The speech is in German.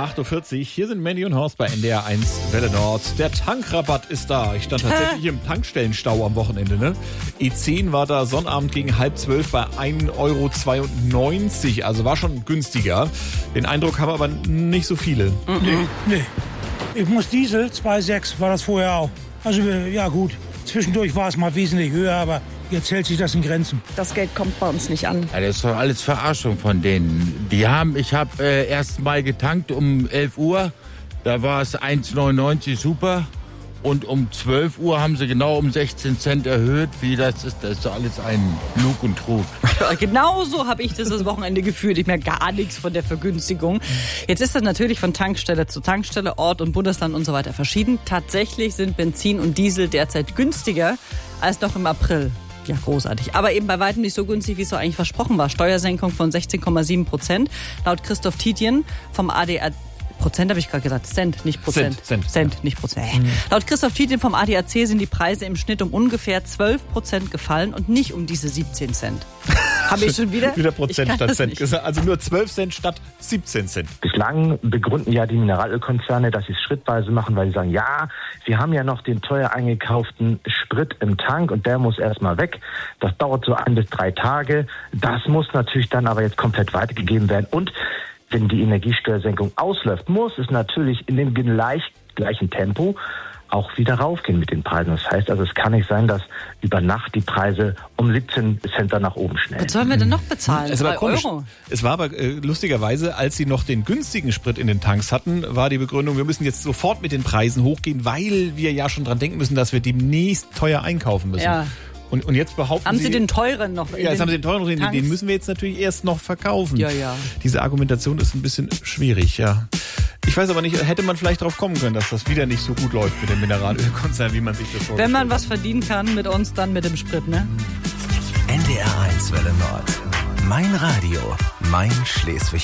8.40 Uhr. Hier sind Mandy und Horst bei NDR 1 Welle Nord. Der Tankrabatt ist da. Ich stand tatsächlich im Tankstellenstau am Wochenende. Ne? E10 war da Sonnabend gegen 11:30 bei 1,92 €. Also war schon günstiger. Den Eindruck haben aber nicht so viele. Nee. Ich muss Diesel, 2,6 war das vorher auch. Also ja gut, zwischendurch war es mal wesentlich höher, aber jetzt hält sich das in Grenzen. Das Geld kommt bei uns nicht an. Ja, das ist doch alles Verarschung von denen. Ich habe erst mal getankt um 11 Uhr, da war es 1,99 super. Und um 12 Uhr haben sie genau um 16 Cent erhöht. Wie das ist doch alles ein Lug und Trug. Ja, genau so habe ich das Wochenende gefühlt. Ich merke gar nichts von der Vergünstigung. Jetzt ist das natürlich von Tankstelle zu Tankstelle, Ort und Bundesland und so weiter verschieden. Tatsächlich sind Benzin und Diesel derzeit günstiger als noch im April. Ja, großartig. Aber eben bei weitem nicht so günstig, wie es so eigentlich versprochen war. Steuersenkung von 16,7%. Laut Christoph Tietjen vom ADAC. Prozent habe ich gerade gesagt. Cent, nicht Prozent. Cent, nicht Prozent. Laut Christoph Tietjen vom ADAC sind die Preise im Schnitt um ungefähr 12% gefallen und nicht um diese 17 Cent. Habe ich schon wieder? Wieder Prozent statt Cent gesagt. Also nur 12 Cent statt 17 Cent. Bislang begründen ja die Mineralölkonzerne, dass sie es schrittweise machen, weil sie sagen, ja, wir haben ja noch den teuer eingekauften Sprit im Tank und der muss erstmal weg. Das dauert so 1 bis 3 Tage. Das muss natürlich dann aber jetzt komplett weitergegeben werden. Und wenn die Energiesteuersenkung ausläuft, muss es natürlich in dem gleichen Tempo auch wieder raufgehen mit den Preisen. Das heißt also, es kann nicht sein, dass über Nacht die Preise um 17 Cent dann nach oben schnellen. Was sollen wir denn noch bezahlen? Es war 2 komisch. Euro? Es war aber lustigerweise, als sie noch den günstigen Sprit in den Tanks hatten, war die Begründung, wir müssen jetzt sofort mit den Preisen hochgehen, weil wir ja schon dran denken müssen, dass wir demnächst teuer einkaufen müssen. Ja. Und jetzt behaupten Haben Sie den teuren noch? Ja, jetzt haben Sie den teuren noch. Den müssen wir jetzt natürlich erst noch verkaufen. Ja. Diese Argumentation ist ein bisschen schwierig, ja. Ich weiß aber nicht, hätte man vielleicht darauf kommen können, dass das wieder nicht so gut läuft mit dem Mineralölkonzern, wie man sich das vorstellt. Wenn man was verdienen kann mit uns, dann mit dem Sprit, ne? NDR 1 Welle Nord. Mein Radio, mein Schleswig.